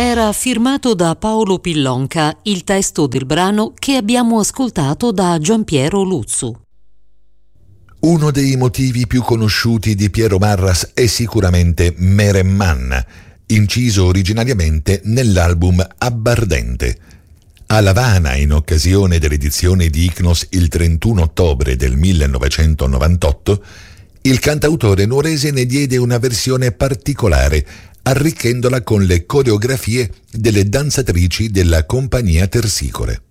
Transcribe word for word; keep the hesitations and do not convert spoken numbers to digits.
Era firmato da Paolo Pillonca, il testo del brano che abbiamo ascoltato da Giampiero Luzzu. Uno dei motivi più conosciuti di Piero Marras è sicuramente Meremman, inciso originariamente nell'album Abbardente. A L'Avana, in occasione dell'edizione di Ichnos il trentuno ottobre del millenovecentonovantotto, il cantautore nuorese ne diede una versione particolare, arricchendola con le coreografie delle danzatrici della compagnia Tersicore.